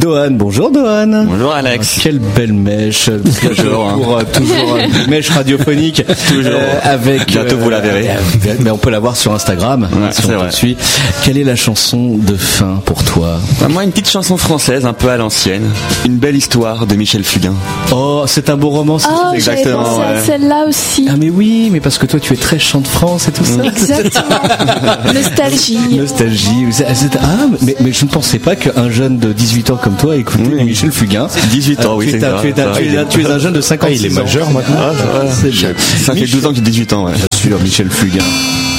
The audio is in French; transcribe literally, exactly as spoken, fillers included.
Dohan. Bonjour Dohan. Bonjour Alex. Ah, quelle belle mèche. Toujours, pour, euh, toujours euh, une mèche radiophonique. Toujours. Euh, avec, Bientôt vous la verrez. Euh, mais on peut la voir sur Instagram. Ouais, si c'est on vrai. te suit. Quelle est la chanson de fin pour toi? Bah, moi, une petite chanson française, un peu à l'ancienne. Une belle histoire de Michel Fugain. Oh, c'est un beau roman. Oh, j'avais exactement, pensé à ouais. celle-là aussi. Ah mais oui, mais parce que toi tu es très chant de France et tout ça. Exactement. Nostalgie. Nostalgie. C'est- c'est- Ah, mais, mais je ne pensais pas qu'un jeune de dix-huit ans comme toi écoutait Oui. Michel Fugain. dix-huit ans, Euh, oui, tu es c'est un- ça. tu es un- Ça, tu il es un- est- tu es un jeune de cinquante-six ans. Ah, il est majeur maintenant. Ah, ça, va. C'est bien. Ça fait Michel- douze ans que j'ai dix-huit ans, ouais. Bien sûr, Michel Fugain.